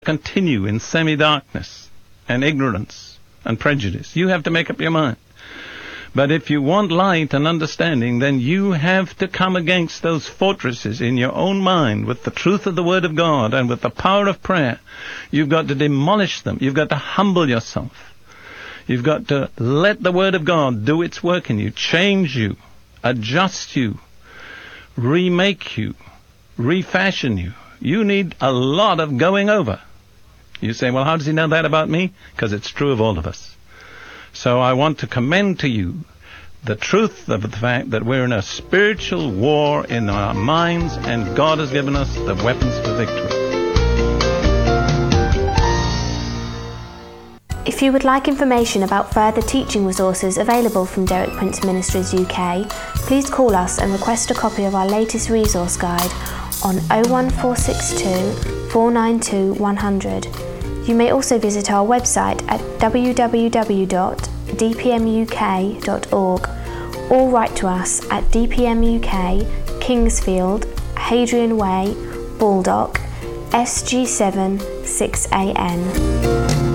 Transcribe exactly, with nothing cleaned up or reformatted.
continue in semi-darkness and ignorance and prejudice. You have to make up your mind. But if you want light and understanding, then you have to come against those fortresses in your own mind with the truth of the Word of God and with the power of prayer. You've got to demolish them. You've got to humble yourself. You've got to let the Word of God do its work in you, change you, adjust you, remake you, refashion you. You need a lot of going over. You say, well, how does he know that about me? Because it's true of all of us. So I want to commend to you the truth of the fact that we're in a spiritual war in our minds, and God has given us the weapons for victory. If you would like information about further teaching resources available from Derek Prince Ministries U K, please call us and request a copy of our latest resource guide on oh one four six two, four nine two, one hundred. You may also visit our website at w w w dot d p m u k dot org or write to us at D P M U K, Kingsfield, Hadrian Way, Baldock, S G seven six A N.